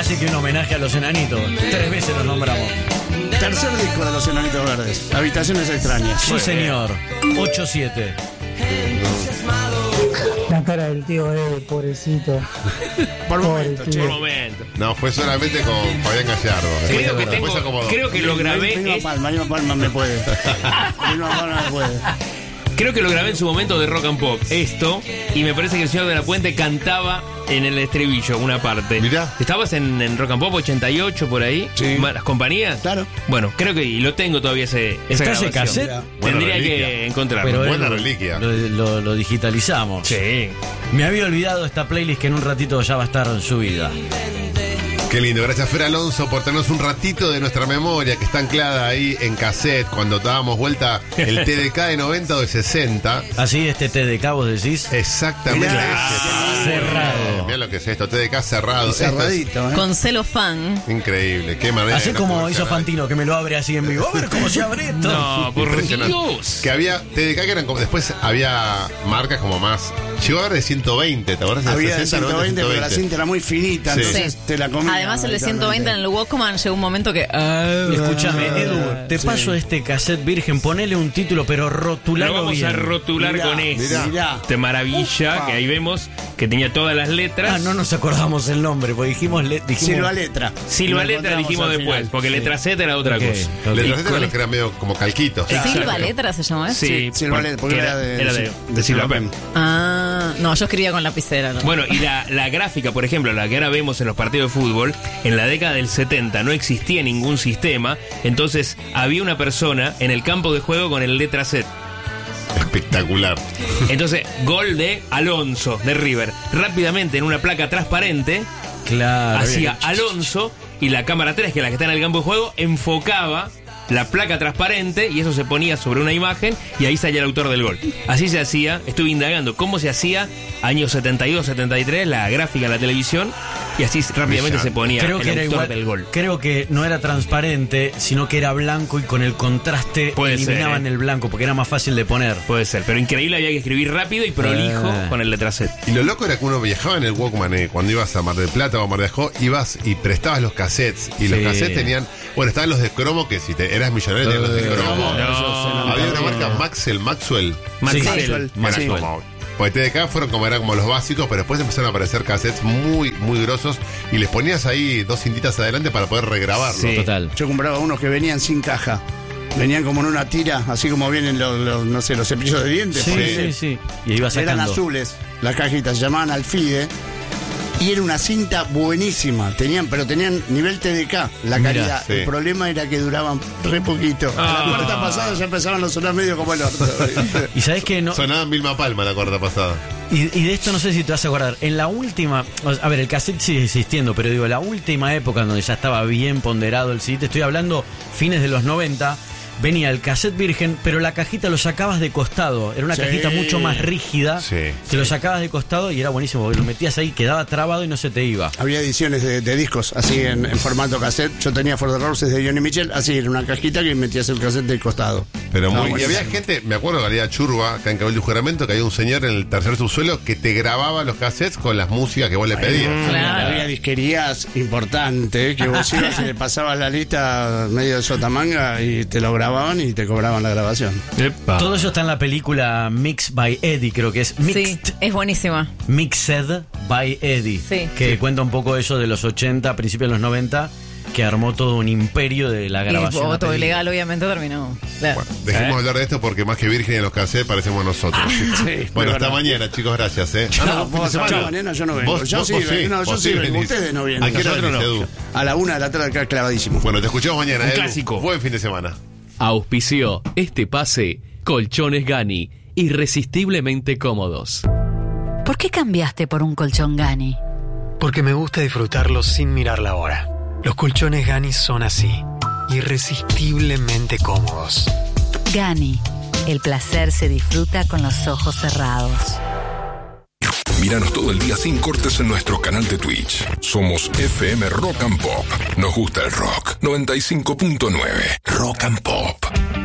casi que un homenaje a los Enanitos. 3 veces los nombramos. Tercer disco de los Enanitos Verdes, Habitaciones Extrañas. Sí, señor. 8-7. La cara del tío pobrecito. Por Pobre momento, tío. che. Por momento. No, fue solamente con Fabián Gallardo. Creo que lo grabé. Lima Palma me puede. Lima Palma me puede. Creo que lo grabé en su momento de Rock and Pop, esto, y me parece que el señor de la Puente cantaba en el estribillo una parte. Mirá. ¿Estabas en Rock and Pop 88 por ahí? Sí. ¿Las compañías? Claro. Bueno, creo que y lo tengo todavía esa ¿Está ese grabación. cassette? Buena Tendría reliquia. que encontrarlo. Pero Buena él reliquia. Lo digitalizamos. Sí. Me había olvidado esta playlist que en un ratito ya va a estar subida. Qué lindo, gracias Fer Alonso por tenernos un ratito de nuestra memoria que está anclada ahí en cassette cuando dábamos vuelta el TDK de 90 o de 60. Así este TDK vos decís. Exactamente. Mirá, ese. cerrado. Mirá lo que es esto, TDK cerrado. Esto Cerradito, Con celofán. es increíble, qué manera. Así de no como comercial hizo hay. Fantino, que me lo abre así en vivo. A ver cómo se abre esto. No, por Impresionante. Dios. Que había TDK que eran como. Después había marcas como más. Llegó a haber de 120, ¿te acuerdas? Había de 60, 90, 120, pero la cinta era muy finita, Sí. entonces Sí. te la comía. Además, el de 120 en el Walkman llegó un momento que. Escúchame, Edu, te Sí. paso este cassette virgen, ponele un título, pero Lo rotulalo vamos bien. a rotular Mirá, con eso. mirá. De maravilla, Ufa. que ahí vemos que tenía todas las letras. Ah, no nos acordamos el nombre, porque dijimos... Silva Letra. Silva Lo letra encontramos dijimos al después, final. porque Sí. letra Z era otra Ok, cosa. ok. Letras eran los que eran medio como calquitos. Silva Letra se llamó eso. Sí, Silva Letra, porque era de Silva Silva Pen. Pen. Ah, no, yo escribía con lapicera. ¿no? Bueno, y la gráfica, por ejemplo, la que ahora vemos en los partidos de fútbol, en la década del 70 no existía ningún sistema, entonces había una persona en el campo de juego con el letra Z. Espectacular. Entonces, gol de Alonso, de River. Rápidamente, en una placa transparente, Claro. hacía Alonso y la cámara 3, que es la que está en el campo de juego, enfocaba la placa transparente y eso se ponía sobre una imagen y ahí salía el autor del gol. Así se hacía, estuve indagando cómo se hacía años 72, 73, la gráfica en la televisión y así rápidamente se ponía Creo el que era autor igual, del gol. creo que no era transparente, sino que era blanco y con el contraste Puede eliminaban ser, el blanco porque era más fácil de poner. Puede ser, pero increíble, había que escribir rápido y prolijo con el letra Z. Y lo loco era que uno viajaba en el Walkman, cuando ibas a Mar del Plata o a Mar de Ajó, ibas y prestabas los cassettes. Y los Sí. cassettes tenían. Bueno, estaban los de cromo, que si te eras millonario tenías los de cromo. No. Había una marca Maxwell. Maxwell. Era Sí. como. Pues TDK eran como los básicos, pero después empezaron a aparecer cassettes muy, muy grosos y les ponías ahí 2 cintitas adelante para poder regrabarlo. Sí. Total. Yo compraba unos que venían sin caja. Venían como en una tira, así como vienen no sé, los cepillos de dientes. Sí, por sí, ejemplo. sí. Y iba Eran sacando. azules, las cajitas, se llamaban Alfide. Y era una cinta buenísima. Tenían nivel TDK, la Mirá, calidad. sí. El problema era que duraban re poquito. Ah. La cuarta pasada ya empezaban a sonar medio como el orto. Y sabés que no. Sonaban Vilma Palma la cuarta pasada. Y de esto no sé si te vas a acordar. En la última. A ver, el cassette sigue existiendo, pero digo, la última época donde ya estaba bien ponderado el CD, te estoy hablando fines de los 90. Venía el cassette virgen, pero la cajita lo sacabas de costado. Era una Sí. cajita mucho más rígida. Sí, Que lo sacabas de costado y era buenísimo, porque lo metías ahí, quedaba trabado y no se te iba. Había ediciones de discos así en formato cassette. Yo tenía For the Roses de Johnny Mitchell, así en una cajita que metías el cassette de costado. Pero No, muy, y buenísimo. había gente, me acuerdo que había Churba, acá en Cabildo y Juramento, que había un señor en el tercer subsuelo que te grababa los cassettes con las músicas que vos le pedías. Claro. Había disquerías importantes que vos ibas y le pasabas la lista medio de sotamanga y te lo grababan y te cobraban la grabación. Epa. Todo eso está en la película Mixed by Eddie, creo que es. Mixed. Sí, es buenísima. Mixed by Eddie. Sí. Que cuenta un poco eso de los 80, principios de los 90, que armó todo un imperio de la Y grabación. de la todo película. ilegal, obviamente, terminó. Claro. Bueno, dejemos de hablar de esto porque más que virgen en los cassettes parecemos nosotros. Sí, Bueno, es hasta verdad. mañana, chicos, gracias. No, fin de semana. mañana yo no vengo. Vos- yo vos- sí, vos vengo. No, vos yo sí vengo. venís. Ustedes no vienen. ¿A qué hora Nosotros venís, no. Edu? A la 1 de la tarde acá clavadísimo. Bueno, te escuchamos mañana, Un Edu. clásico. Buen fin de semana. Auspició este pase Colchones Gani, irresistiblemente cómodos. ¿Por qué cambiaste por un colchón Gani? Porque me gusta disfrutarlo sin mirar la hora. Los colchones Gani son así, irresistiblemente cómodos. Gani, el placer se disfruta con los ojos cerrados. Míranos todo el día sin cortes en nuestro canal de Twitch. Somos FM Rock and Pop. Nos gusta el rock. 95.9 Rock and Pop.